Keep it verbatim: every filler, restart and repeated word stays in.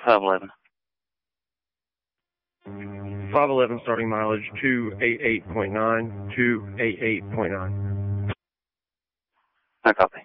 five eleven. five eleven starting mileage two eighty-eight point nine, two eighty-eight point nine. I copy.